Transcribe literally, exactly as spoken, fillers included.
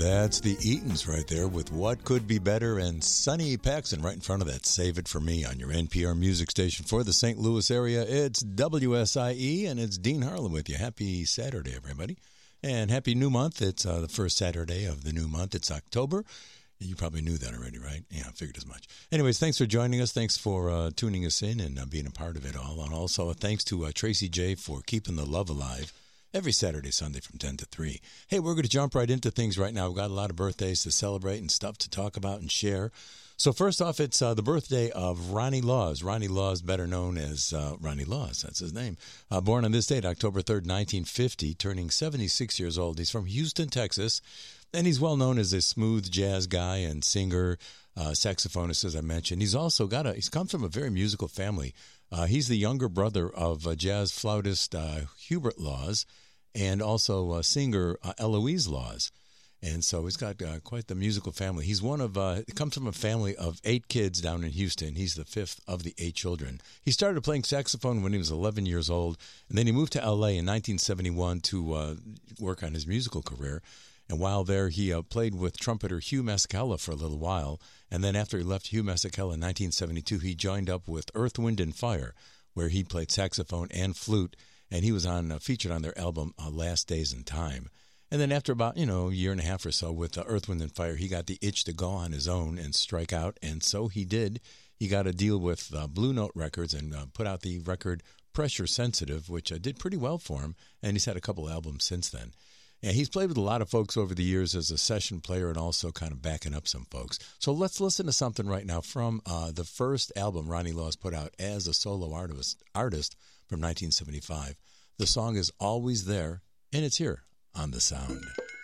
That's the Eatons right there with What Could Be Better, and Sonny Paxson right in front of that. Save It For Me on your N P R music station for the Saint Louis area. It's W S I E, and it's Dean Harlan with you. Happy Saturday, everybody. And happy new month. It's uh, the first Saturday of the new month. It's October. You probably knew that already, right? Yeah, I figured as much. Anyways, thanks for joining us. Thanks for uh, tuning us in and uh, being a part of it all. And also thanks to uh, Tracy J for keeping the love alive every Saturday, Sunday from ten to three. Hey, we're going to jump right into things right now. We've got a lot of birthdays to celebrate and stuff to talk about and share. So first off, it's uh, the birthday of Ronnie Laws. Ronnie Laws, better known as uh, Ronnie Laws. That's his name. Uh, born on this date, October third, nineteen fifty, turning seventy-six years old. He's from Houston, Texas. And he's well known as a smooth jazz guy and singer, uh, saxophonist, as I mentioned. He's also got a, he's come from a very musical family. Uh, he's the younger brother of uh, jazz flautist uh, Hubert Laws and also uh, singer uh, Eloise Laws. And so he's got uh, quite the musical family. He's one of, uh, comes from a family of eight kids down in Houston. He's the fifth of the eight children. He started playing saxophone when he was eleven years old, and then he moved to L A in nineteen seventy-one to uh, work on his musical career. And while there, he uh, played with trumpeter Hugh Masekela for a little while. And then after he left Hugh Masekela in nineteen seventy-two, he joined up with Earth, Wind and Fire, where he played saxophone and flute. And he was on uh, featured on their album uh, Last Days in Time. And then after about, you know, a year and a half or so with uh, Earth, Wind and Fire, he got the itch to go on his own and strike out. And so he did. He got a deal with uh, Blue Note Records and uh, put out the record Pressure Sensitive, which uh, did pretty well for him. And he's had a couple albums since then. And he's played with a lot of folks over the years as a session player and also kind of backing up some folks. So let's listen to something right now from uh, the first album Ronnie Laws put out as a solo artist, artist from nineteen seventy-five. The song is Always There, and it's here on The Sound.